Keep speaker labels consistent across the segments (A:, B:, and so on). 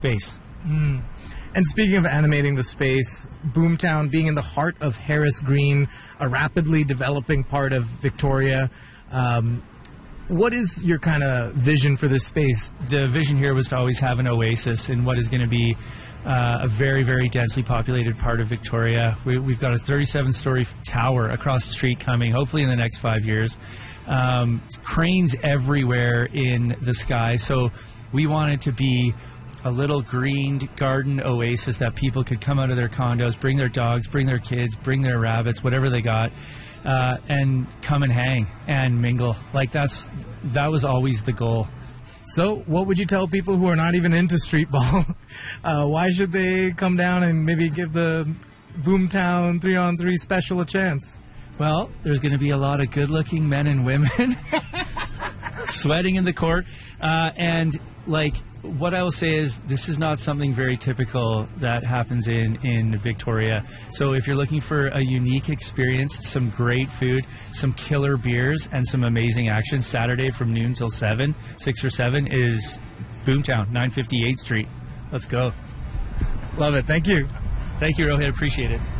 A: Space.
B: And speaking of animating the space, Boomtown being in the heart of Harris Green, a rapidly developing part of Victoria, what is your kind of vision for this space?
A: The vision here was to always have an oasis in what is going to be a very, very densely populated part of Victoria. We've got a 37-story tower across the street coming, hopefully in the next 5 years. Cranes everywhere in the sky. So we wanted to be a little greened garden oasis that people could come out of their condos, bring their dogs, bring their kids, bring their rabbits, whatever they got, and come and hang and mingle. Like that was always the goal.
B: So what would you tell people who are not even into street ball? Why should they come down and maybe give the Boomtown 3-on-3 special a chance?
A: Well, there's going to be a lot of good-looking men and women sweating in the court. And, like, what I will say is this is not something very typical that happens in Victoria. So if you're looking for a unique experience, some great food, some killer beers, and some amazing action, Saturday from noon till 6 or 7, is Boomtown, 958th Street. Let's go.
B: Love it. Thank you.
A: Thank you, Rohit. Appreciate it.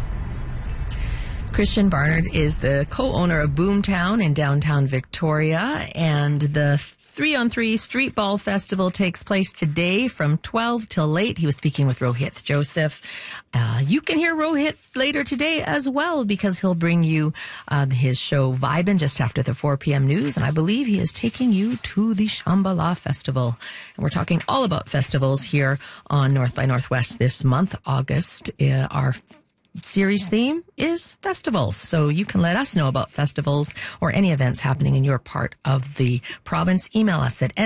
C: Christian Barnard is the co-owner of Boomtown in downtown Victoria, and the 3-on-3 Street Ball Festival takes place today from 12 till late. He was speaking with Rohit Joseph. You can hear Rohit later today as well, because he'll bring you his show Vibin' just after the 4 p.m. news, and I believe he is taking you to the Shambhala Festival. And we're talking all about festivals here on North by Northwest this month, August. Our series theme is festivals. So you can let us know about festivals or any events happening in your part of the province. Email us at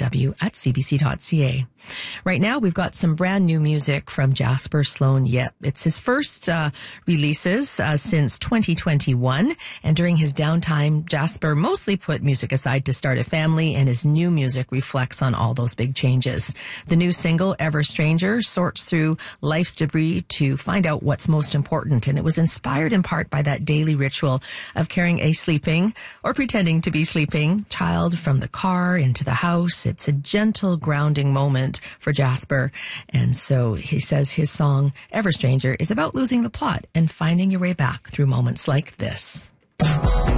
C: nxnw@cbc.ca. Right now, we've got some brand new music from Jasper Sloan Yip. It's his first releases since 2021. And during his downtime, Jasper mostly put music aside to start a family, and his new music reflects on all those big changes. The new single, Ever Stranger, sorts through life's debris to find out what's most important. And it was inspired in part by that daily ritual of carrying a sleeping or pretending to be sleeping child from the car into the house. It's a gentle, grounding moment for Jasper. And so he says his song, Ever Stranger, is about losing the plot and finding your way back through moments like this.